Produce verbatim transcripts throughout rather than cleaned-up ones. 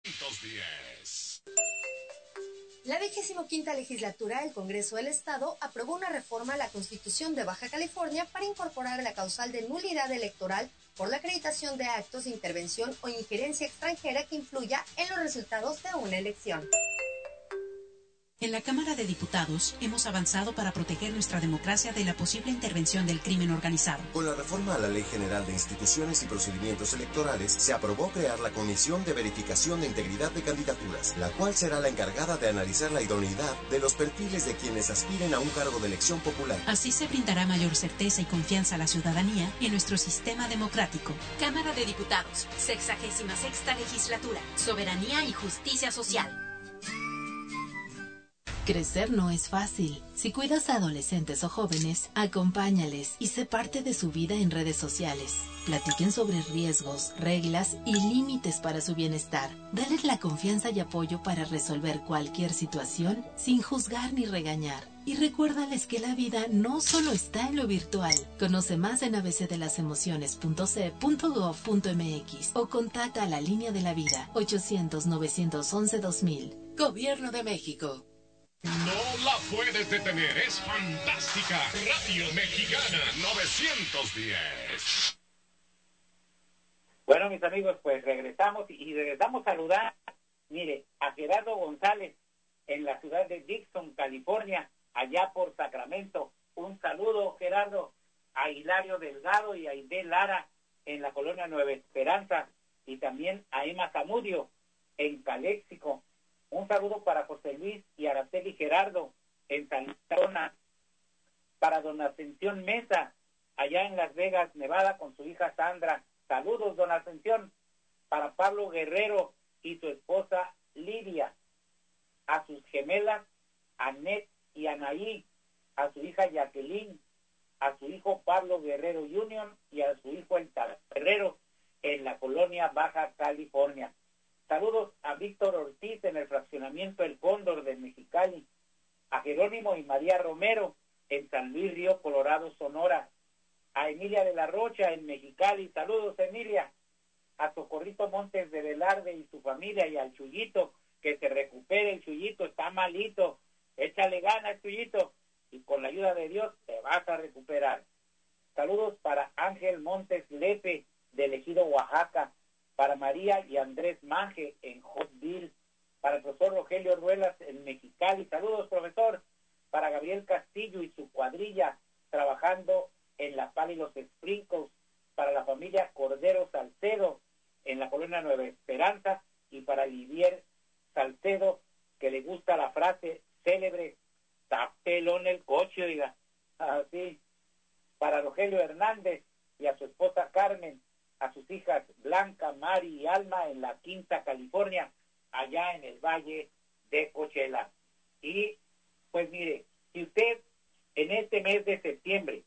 diez. La vigésimo quinta legislatura del Congreso del Estado aprobó una reforma a la Constitución de Baja California para incorporar la causal de nulidad electoral por la acreditación de actos de intervención o injerencia extranjera que influya en los resultados de una elección. En la Cámara de Diputados hemos avanzado para proteger nuestra democracia de la posible intervención del crimen organizado. Con la reforma a la Ley General de Instituciones y Procedimientos Electorales, se aprobó crear la Comisión de Verificación de Integridad de Candidaturas, la cual será la encargada de analizar la idoneidad de los perfiles de quienes aspiren a un cargo de elección popular. Así se brindará mayor certeza y confianza a la ciudadanía en nuestro sistema democrático. Cámara de Diputados, sexagésima sexta legislatura, soberanía y justicia social. Crecer no es fácil. Si cuidas a adolescentes o jóvenes, acompáñales y sé parte de su vida en redes sociales. Platiquen sobre riesgos, reglas y límites para su bienestar. Dales la confianza y apoyo para resolver cualquier situación sin juzgar ni regañar. Y recuérdales que la vida no solo está en lo virtual. Conoce más en a b c de las emociones punto c punto gov punto m x o contacta a la Línea de la Vida ochocientos, novecientos once, dos mil. Gobierno de México. No la puedes detener, es fantástica. Radio Mexicana novecientos diez. Bueno, mis amigos, pues regresamos y regresamos a saludar, mire, a Gerardo González en la ciudad de Dixon, California, allá por Sacramento. Un saludo, Gerardo, a Hilario Delgado y a Aide Lara en la colonia Nueva Esperanza y también a Emma Zamudio en Caléxico. Un saludo para José Luis y Araceli Gerardo en Santana, para don Ascensión Mesa, allá en Las Vegas, Nevada, con su hija Sandra. Saludos, don Ascensión. Para Pablo Guerrero y su esposa Lidia, a sus gemelas Anet y Anaí, a su hija Jacqueline, a su hijo Pablo Guerrero junior y a su hijo El Guerrero en la colonia Baja California. Saludos a Víctor Ortiz en el fraccionamiento El Cóndor de Mexicali, a Jerónimo y María Romero en San Luis Río Colorado, Sonora, a Emilia de la Rocha en Mexicali. Saludos, Emilia. A Socorrito Montes de Velarde y su familia, y al Chuyito, que se recupere. El Chuyito está malito, échale ganas, Chuyito, y con la ayuda de Dios te vas a recuperar. Saludos para Ángel Montes Lepe del Ejido, Oaxaca, para María y Andrés Manje en Hotville, para el profesor Rogelio Ruelas en Mexicali. Saludos, profesor. Para Gabriel Castillo y su cuadrilla trabajando en La Pala y los Sprinkles, para la familia Cordero Salcedo en la colonia Nueva Esperanza, y para Livier Salcedo, que le gusta la frase célebre, tapelón el coche, oiga. Así. Para Rogelio Hernández y a su esposa Carmen, a sus hijas Blanca, Mari y Alma en la Quinta, California, allá en el Valle de Coachella. Y pues mire, si usted en este mes de septiembre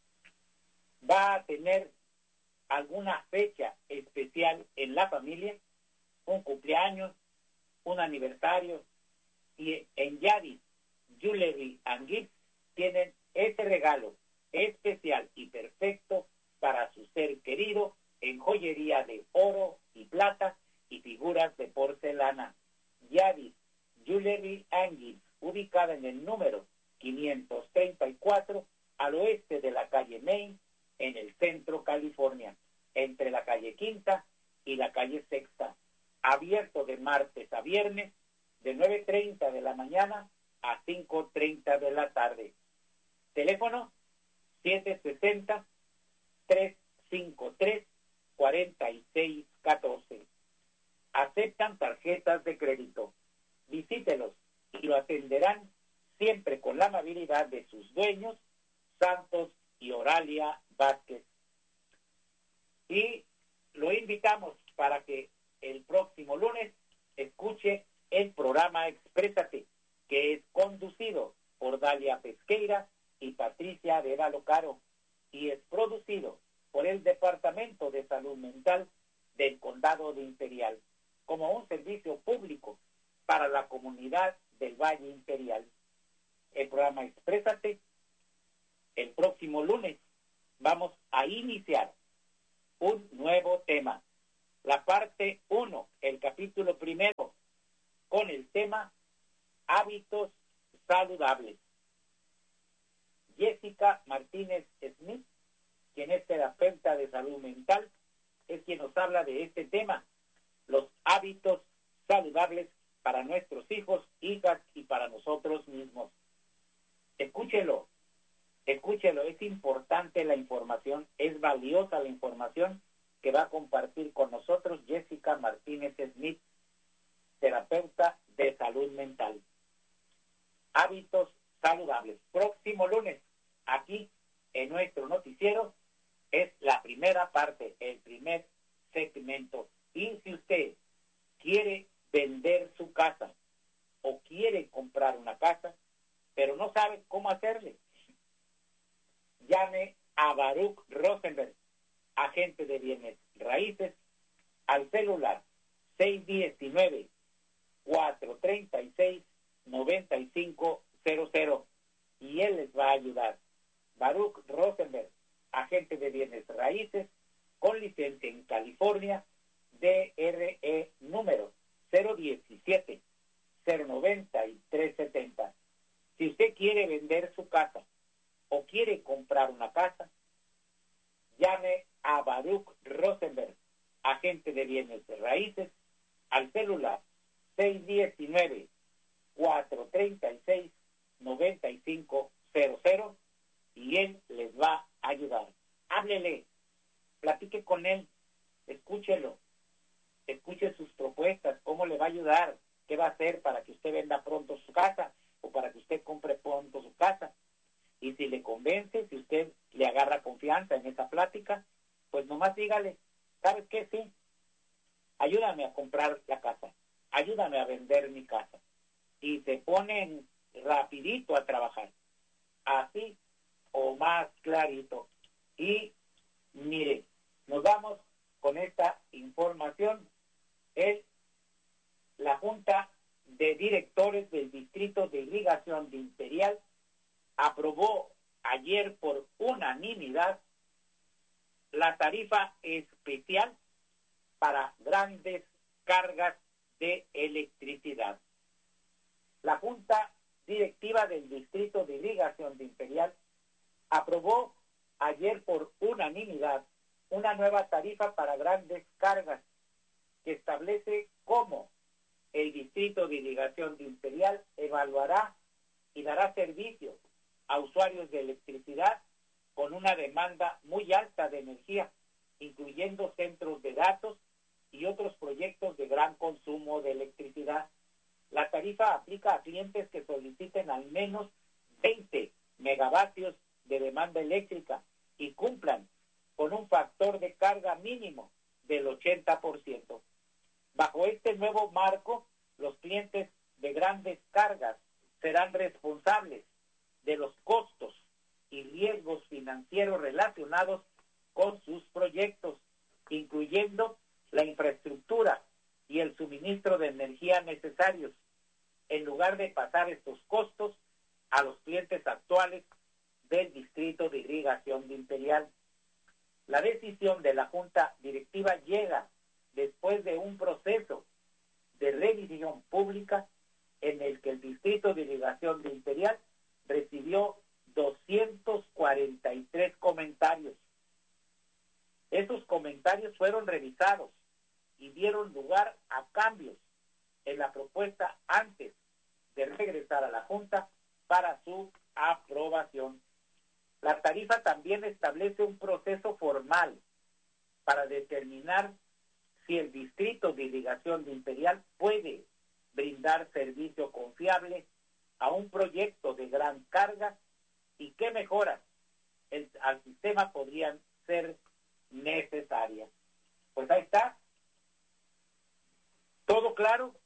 va a tener alguna fecha especial en la familia, un cumpleaños, un aniversario, y en Yadis Jewelry and Gifts tienen ese regalo especial y perfecto para su ser querido en joyería de oro y plata y figuras de porcelana. Yadis Jewelry and Gifts, ubicada en el número quinientos treinta y cuatro al oeste de la calle Main, en el centro, California, entre la calle Quinta y la calle Sexta. Abierto de martes a viernes, de nueve treinta de la mañana a cinco treinta de la tarde. Teléfono siete sesenta, tres cincuenta y tres, cuarenta y seis catorce. Aceptan tarjetas de crédito. Visítelos y lo atenderán siempre con la amabilidad de sus dueños, Santos y Oralia Vázquez. Y lo invitamos para que el próximo lunes escuche el programa Exprésate, que es conducido por Dalia Pesqueira y Patricia Arevalo Caro, y es producido por el Departamento de Salud Mental del Condado de Imperial, como un servicio público para la comunidad del Valle Imperial. El programa Exprésate, el próximo lunes vamos a iniciar un nuevo tema, la parte uno, el capítulo primero, con el tema hábitos saludables. Jessica Martínez Smith, quien es terapeuta de salud mental, es quien nos habla de este tema, los hábitos saludables para nuestros hijos, hijas y para nosotros mismos. Escúchelo, escúchelo, es importante la información, es valiosa la información que va a compartir con nosotros Jessica Martínez Smith, terapeuta de salud mental. Hábitos saludables. Próximo lunes, aquí en nuestro noticiero, es la primera parte, el primer segmento. Y si usted quiere vender su casa o quiere comprar una casa, pero no sabe cómo hacerle, llame a Baruch Rosenberg, agente de bienes raíces, al celular seis uno nueve, cuatro tres seis, nueve cinco cero cero y él les va a ayudar. Baruch Rosenberg, agente de bienes raíces, con licencia en California, D R E número cero diecisiete, cero noventa y tres setenta. Si usted quiere vender su casa o quiere comprar una casa, llame a Baruch Rosenberg, agente de bienes raíces, al celular seis uno nueve, cuatro tres seis, nueve cinco cero cero y él les va a ayudar. Háblele, platique con él, escúchelo, escuche sus propuestas, cómo le va a ayudar, qué va a hacer para que usted venda pronto su casa o para que usted compre pronto su casa. Y si le convence, si usted le agarra confianza en esa plática, pues nomás dígale, ¿sabes qué? Sí, ayúdame a comprar la casa, ayúdame a vender mi casa. Y se ponen rapidito a trabajar, así o más clarito. Y mire, nos vamos con esta información. Es la Junta de Directores del Distrito de Irrigación de Imperial aprobó ayer por unanimidad la tarifa especial para grandes cargas de electricidad. La Junta Directiva del Distrito de Irrigación de Imperial aprobó ayer por unanimidad una nueva tarifa para grandes cargas que establece cómo el Distrito de Irrigación de Imperial evaluará y dará servicio a usuarios de electricidad con una demanda muy alta de energía, incluyendo centros de datos y otros proyectos de gran consumo de electricidad. La tarifa aplica a clientes que soliciten al menos veinte megavatios de demanda eléctrica y cumplan con un factor de carga mínimo del ochenta por ciento. Bajo este nuevo marco, los clientes de grandes cargas serán responsables de los costos y riesgos financieros relacionados con sus proyectos, incluyendo la infraestructura y el suministro de energía necesarios, en lugar de pasar estos costos a los clientes actuales del Distrito de Irrigación de Imperial. La decisión de la Junta Directiva llega después de un proceso de revisión pública en el que el Distrito de Irrigación de Imperial recibió doscientos cuarenta y tres comentarios. Esos comentarios fueron revisados y dieron lugar a cambios en la propuesta antes de regresar a la Junta para su aprobación. La tarifa también establece un proceso formal para determinar si el Distrito de Irrigación de Imperial puede brindar servicio confiable a un proyecto de gran carga y qué mejoras el, al sistema podrían ser necesarias. Pues ahí está. Todo claro.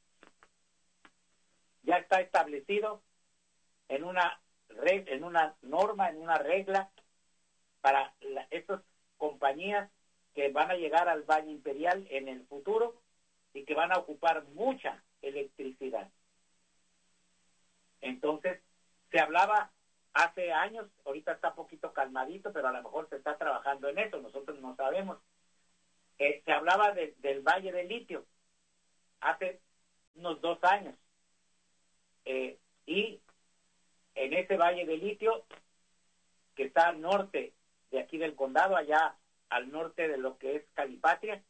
Ya está establecido en una reg- en una norma, en una regla para la, esas compañías que van a llegar al Valle Imperial en el futuro y que van a ocupar mucha electricidad. Entonces, se hablaba hace años, ahorita está un poquito calmadito, pero a lo mejor se está trabajando en eso, nosotros no sabemos, eh, se hablaba de, del Valle del Litio hace unos dos años. Eh, y en ese Valle del Litio, que está al norte de aquí del condado, allá al norte de lo que es Calipatria,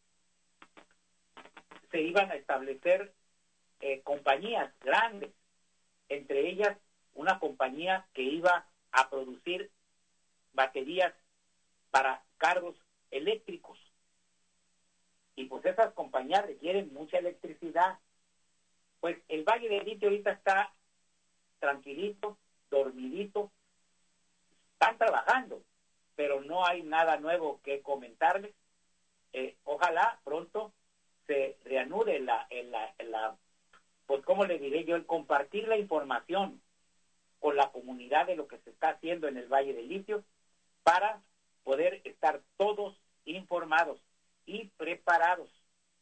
se iban a establecer eh, compañías grandes, entre ellas una compañía que iba a producir baterías para carros eléctricos. Y pues esas compañías requieren mucha electricidad. Pues el Valle del Litio ahorita está tranquilito, dormidito, están trabajando, pero no hay nada nuevo que comentarles. Eh, ojalá pronto se reanude la, en la, en la, pues cómo le diré yo, el compartir la información con la comunidad de lo que se está haciendo en el Valle del Litio para poder estar todos informados y preparados,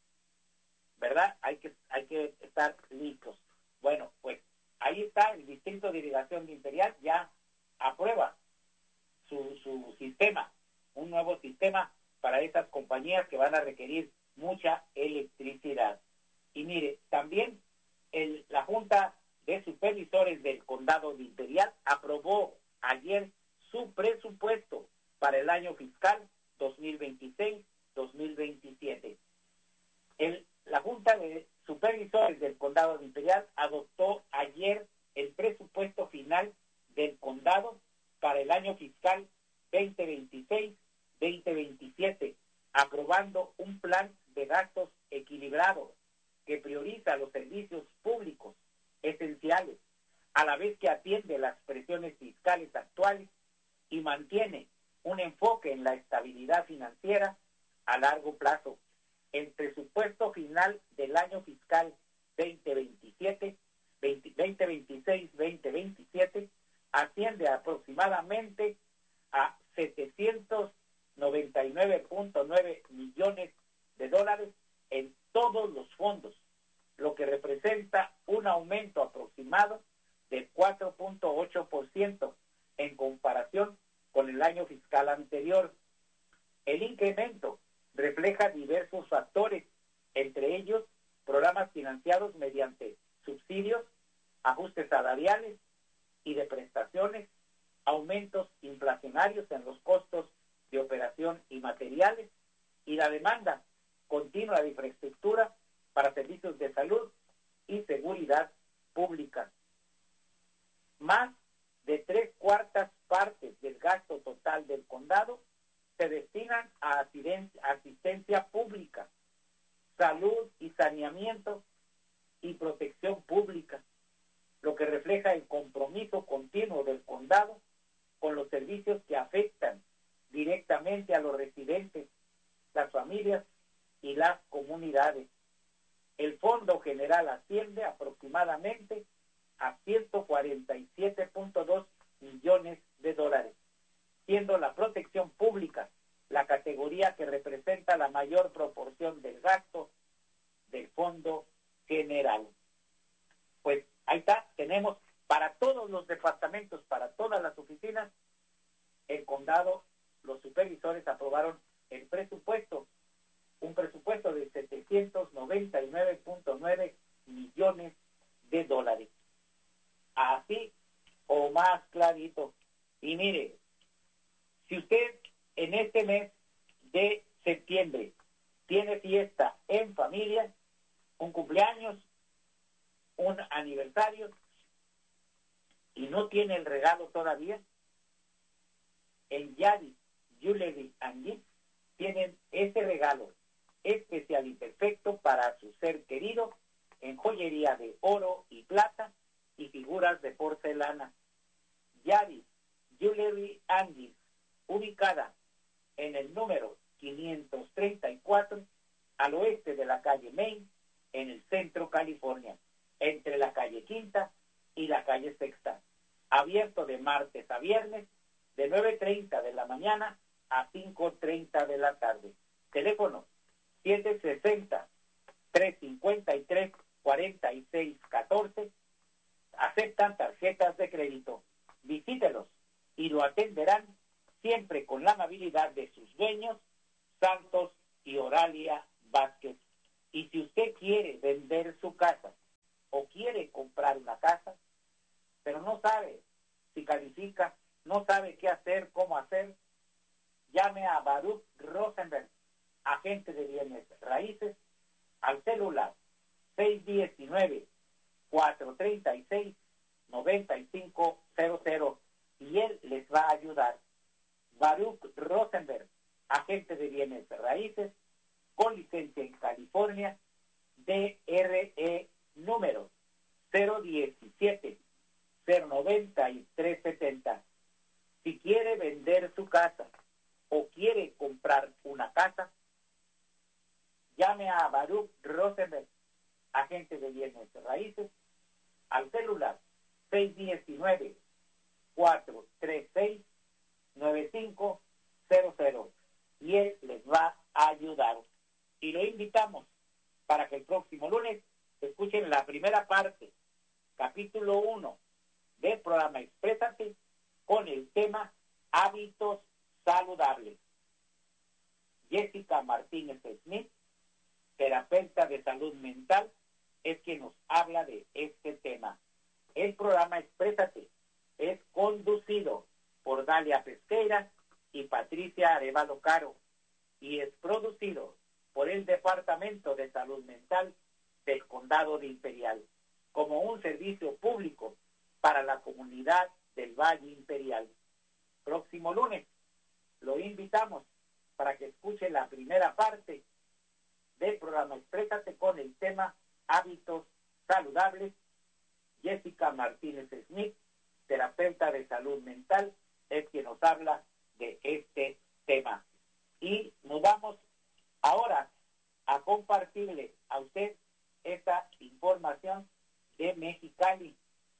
¿verdad? Hay que, hay que estar listos. Bueno, pues ahí está el Distrito de Irrigación de Imperial, ya aprueba su, su sistema, un nuevo sistema para esas compañías que van a requerir mucha electricidad. Y mire, también el, la Junta de Supervisores del Condado de Imperial aprobó ayer su presupuesto para el año fiscal dos mil veintiséis dos mil veintisiete. El, la Junta de Supervisores del Condado de Imperial adoptó ayer el presupuesto final del condado para el año fiscal veinte veintiséis veinte veintisiete, aprobando un plan de gastos equilibrado que prioriza los servicios públicos esenciales, a la vez que atiende las presiones fiscales actuales y mantiene un enfoque en la estabilidad financiera a largo plazo. El presupuesto final del año fiscal veinte veintisiete, veinte veintiséis veinte veintisiete asciende aproximadamente a setecientos noventa y nueve punto nueve millones de dólares en todos los fondos, lo que representa un aumento aproximado del cuatro punto ocho por ciento en comparación con el año fiscal anterior. El incremento refleja diversos factores, entre ellos programas financiados mediante subsidios, ajustes salariales y de prestaciones, aumentos inflacionarios en los costos de operación y materiales, y la demanda continua de infraestructura para servicios de salud y seguridad pública. Más de tres cuartas partes del gasto total del condado se destinan a asistencia pública, salud y saneamiento y protección pública, lo que refleja el compromiso continuo del condado con los servicios que afectan directamente a los residentes, las familias y las comunidades. El Fondo General asciende aproximadamente a ciento cuarenta y siete punto dos millones de dólares, siendo la protección pública la categoría que representa la mayor proporción del gasto del Fondo General. Pues ahí está, tenemos para todos los departamentos, para todas las oficinas, el condado, los supervisores aprobaron el presupuesto, un presupuesto de setecientos noventa y nueve punto nueve millones de dólares. Así o más clarito. Y mire, si usted en este mes de septiembre tiene fiesta en familia, un cumpleaños, un aniversario, y no tiene el regalo todavía, en Yadi Jewelry and Gifts tienen ese regalo especial y perfecto para su ser querido en joyería de oro y plata y figuras de porcelana. Yadi Jewelry and Gifts, ubicada en el número quinientos treinta y cuatro al oeste de la calle Main, en el centro California, entre la calle Quinta y la calle Sexta. Abierto de martes a viernes, de nueve treinta de la mañana a cinco treinta de la tarde. Teléfono siete sesenta, trescientos cincuenta y tres, cuarenta y seis catorce. Aceptan tarjetas de crédito. Visítelos y lo atenderán siempre con la amabilidad de sus dueños, santos y Oralia Vázquez. Y si usted quiere vender su casa o quiere comprar una casa, pero no sabe si califica, no sabe qué hacer, cómo hacer, llame a Baruch Rosenberg, agente de bienes raíces, al celular seis uno nueve, cuatro tres seis, nueve cinco cero cero y él les va a ayudar. Baruch Rosenberg, agente de bienes raíces, con licencia en California, D R E número cero diecisiete, cero noventa y tres setenta. Si quiere vender su casa o quiere comprar una casa, llame a Baruch Rosenberg, agente de bienes raíces, al celular seis uno nueve, cuatro tres seis, nueve cinco cero cero y él les va a ayudar. Y lo invitamos para que el próximo lunes escuchen la primera parte, capítulo uno del programa Exprésate, con el tema Hábitos Saludables. Jessica Martínez Smith, terapeuta de salud mental, es quien nos habla de este tema. El programa Exprésate es conducido por Dalia Pesqueira y Patricia Arevalo Caro y es producido por el Departamento de Salud Mental del Condado de Imperial como un servicio público para la comunidad del Valle Imperial. Próximo lunes lo invitamos para que escuche la primera parte del programa Exprésate con el tema Hábitos Saludables. Jessica Martínez Smith, terapeuta de salud mental, es quien nos habla de este tema. Y nos vamos ahora a compartirle a usted esta información de Mexicali.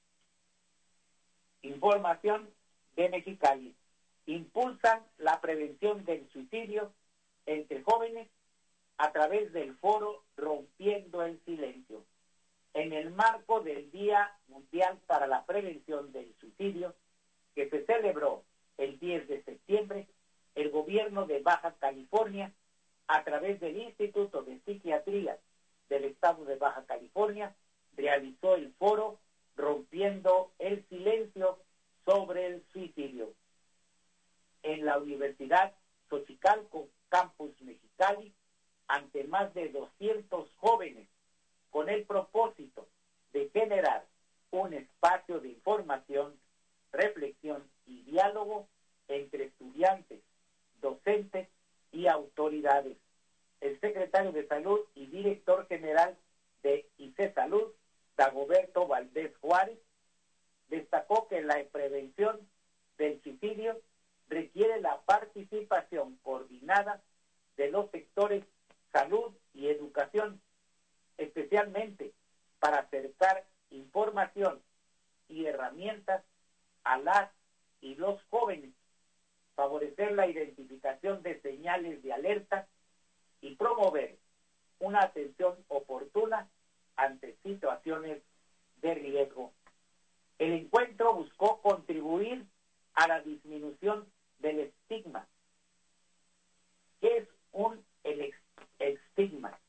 Información de Mexicali. Impulsan la prevención del suicidio entre jóvenes a través del foro Rompiendo el Silencio. En el marco del Día Mundial para la Prevención del Suicidio, que se celebró el diez de septiembre, el gobierno de Baja California, a través del Instituto de Psiquiatría del Estado de Baja California, realizó el foro Rompiendo el Silencio sobre el suicidio. En la Universidad Xochicalco, Campus Mexicali, ante más de doscientos jóvenes, con el propósito de generar un espacio de información, reflexión y diálogo entre estudiantes, docentes y autoridades. El secretario de Salud y director general de I C E Salud, Dagoberto Valdés Juárez, destacó que la prevención del suicidio requiere la participación coordinada de los sectores salud y educación, especialmente para acercar información y herramientas a las y los jóvenes, favorecer la identificación de señales de alerta y promover una atención oportuna ante situaciones de riesgo. El encuentro buscó contribuir a la disminución del estigma. ¿Qué es un el estigma?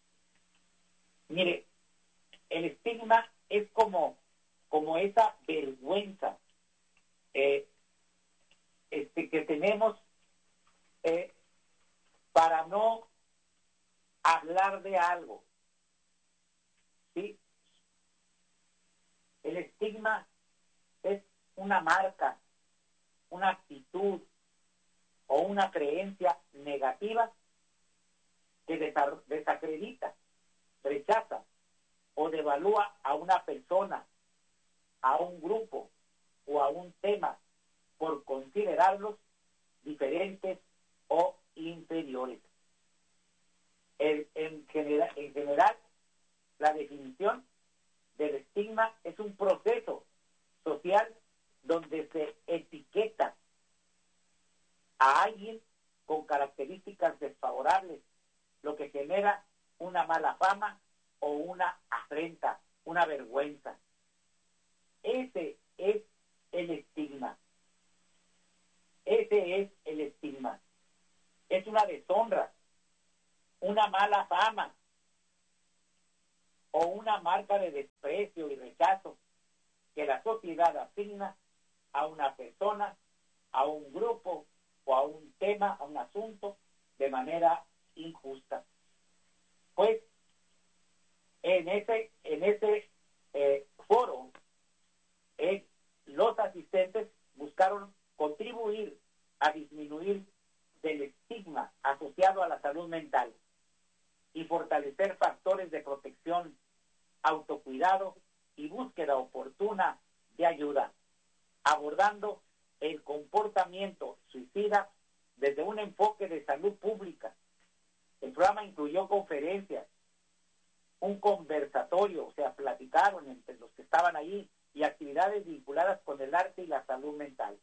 Mire, el estigma es como, como esa vergüenza eh, este, que tenemos eh, para no hablar de algo. ¿Sí? El estigma es una marca, una actitud o una creencia negativa que desacredita, rechaza o devalúa a una persona, a un grupo o a un tema por considerarlos diferentes o inferiores. El, en, genera, en general, la definición del estigma es un proceso social donde se etiqueta a alguien con características desfavorables, lo que genera una mala fama o una afrenta, una vergüenza. Ese es el estigma. Ese es el estigma. Es una deshonra una mala fama o una marca de desprecio y rechazo que la sociedad asigna a una persona, a un grupo o a un tema, a un asunto, de manera injusta. Pues en ese, en ese eh, foro, eh, los asistentes buscaron contribuir a disminuir del estigma asociado a la salud mental y fortalecer factores de protección, autocuidado y búsqueda oportuna de ayuda, abordando el comportamiento suicida desde un enfoque de salud pública. El programa incluyó conferencias, un conversatorio, o sea, platicaron entre los que estaban ahí, y actividades vinculadas con el arte y la salud mental.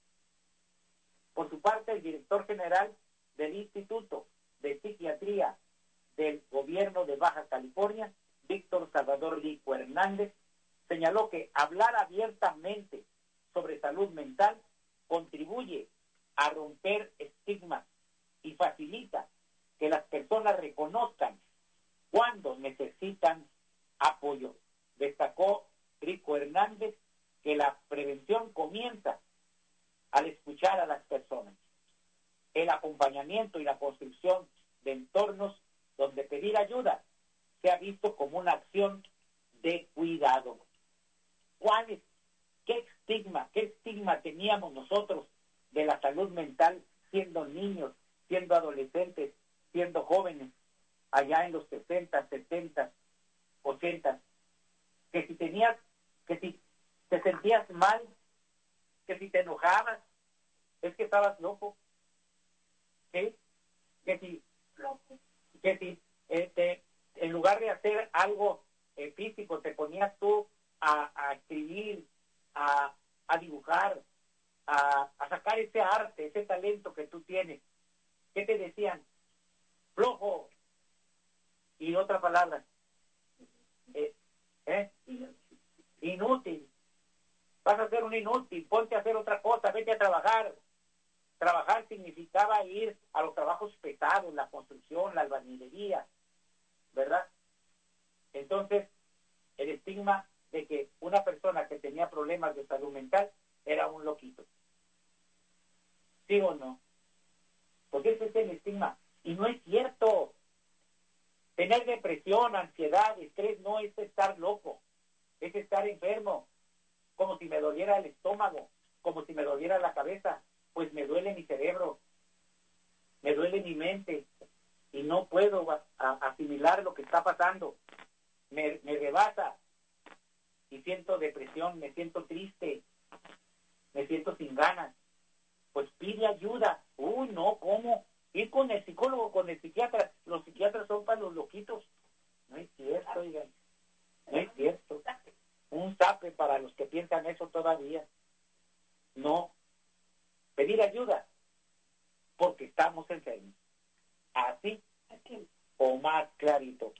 Por su parte, el director general del Instituto de Psiquiatría del Gobierno de Baja California, Víctor Salvador Rico Hernández, señaló que hablar abiertamente sobre salud mental contribuye a romper estigmas y facilita que las personas reconozcan cuando necesitan apoyo. Destacó Rico Hernández que la prevención comienza al escuchar a las personas. El acompañamiento y la construcción de entornos donde pedir ayuda se ha visto como una acción de cuidado. ¿Cuál es, qué estigma, qué estigma teníamos nosotros de la salud mental siendo niños, siendo adolescentes, siendo jóvenes, allá en los sesenta, setenta, ochenta? Que si tenías, que si te sentías mal, que si te enojabas, es que estabas loco. ¿Sí? Que si, que si este, en lugar de hacer algo eh, físico, te ponías tú a, a escribir, a, a dibujar, a, a sacar ese arte, ese talento que tú tienes. ¿Qué te decían? Flojo. Y otra palabra. Eh, ¿eh? Inútil. Vas a ser un inútil, ponte a hacer otra cosa, vete a trabajar. Trabajar significaba ir a los trabajos pesados, la construcción, la albañilería, ¿verdad? Entonces, el estigma de que una persona que tenía problemas de salud mental era un loquito. ¿Sí o no? Porque ese es el estigma. Y no es cierto. Tener depresión, ansiedad, estrés no es estar loco, es estar enfermo, como si me doliera el estómago, como si me doliera la cabeza. Pues me duele mi cerebro, me duele mi mente y no puedo a, a, asimilar lo que está pasando. Me, me rebasa y siento depresión, me siento triste, me siento sin ganas. Pues pide ayuda. Uy, no, ¿cómo? Ir con el psicólogo, con el psiquiatra. Los psiquiatras son para los loquitos. No es cierto, oigan. No es cierto. Un zape para los que piensan eso todavía. No. Pedir ayuda porque estamos enfermos. Así o más clarito.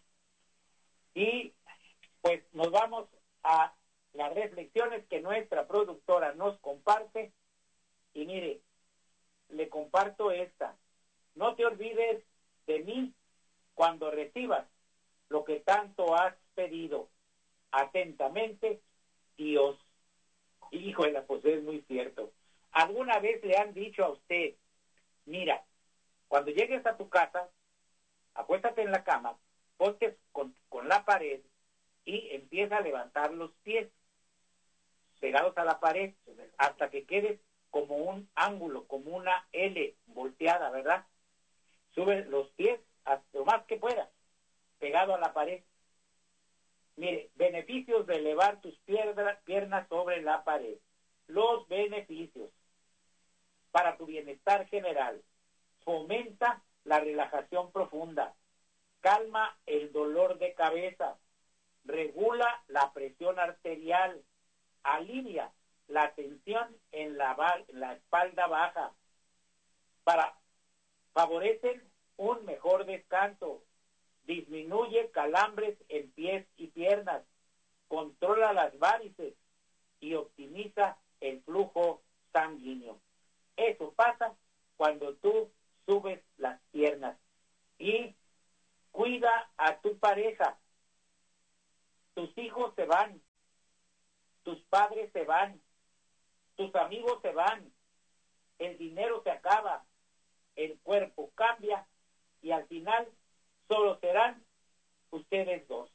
Y pues nos vamos a las reflexiones que nuestra productora nos comparte. Y mire, le comparto esta. No te olvides de mí cuando recibas lo que tanto has pedido. Atentamente, Dios. Híjole, pues es muy cierto. ¿Alguna vez le han dicho a usted, mira, cuando llegues a tu casa, acuéstate en la cama, ponte con, con la pared y empieza a levantar los pies pegados a la pared hasta que quedes como un ángulo, como una L volteada, ¿verdad? Sube los pies hasta lo más que puedas, pegado a la pared. Mire, beneficios de elevar tus piernas, piernas sobre la pared. Los beneficios para tu bienestar general: fomenta la relajación profunda, calma el dolor de cabeza, regula la presión arterial, alivia la tensión en la, en la espalda baja, para favorecen un mejor descanso, disminuye calambres en pies y piernas, controla las varices y optimiza el flujo sanguíneo. Eso pasa cuando tú subes las piernas. Y Cuida a tu pareja. Tus hijos se van. Tus padres se van. Tus amigos se van. El dinero se acaba. El cuerpo cambia. Y al final solo serán ustedes dos.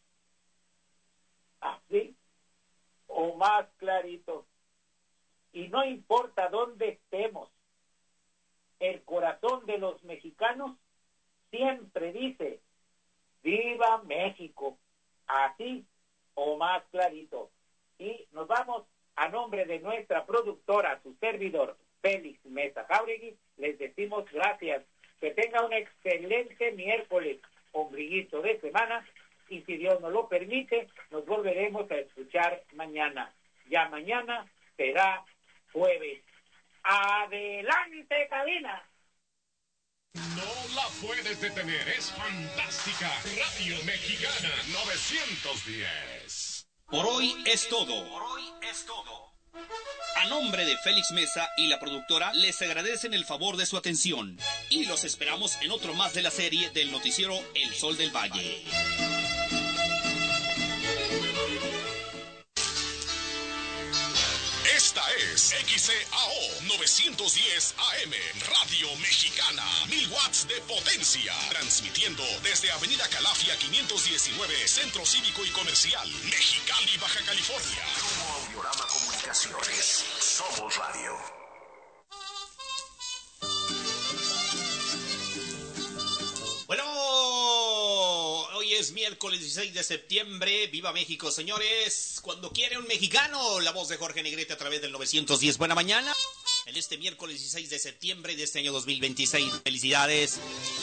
Así o más clarito. Y no importa dónde estemos, el corazón de los mexicanos siempre dice, ¡viva México! Así o más clarito. Y nos vamos a nombre de nuestra productora, su servidor, Félix Mesa Jáuregui, les decimos gracias. Que tenga un excelente miércoles, ombliguito de semana, y si Dios nos lo permite, nos volveremos a escuchar mañana. Ya mañana será jueves. ¡Adelante, cabina! No la puedes detener, es fantástica. Radio Mexicana novecientos diez. Por hoy es todo. Por hoy es todo. A nombre de Félix Mesa y la productora, les agradecen el favor de su atención. Y los esperamos en otro más de la serie del noticiero El Sol del Valle. Esta es X C A O novecientos diez A M, Radio Mexicana, mil watts de potencia, transmitiendo desde Avenida Calafia quinientos diecinueve, Centro Cívico y Comercial, Mexicali, Baja California. Grupo Audiorama Comunicaciones, somos radio. Bueno, hoy es miércoles dieciséis de septiembre. ¡Viva México, señores! Cuando quiere un mexicano, la voz de Jorge Negrete a través del novecientos diez. Buena mañana. En este miércoles dieciséis de septiembre de este año dos mil veintiséis. Felicidades.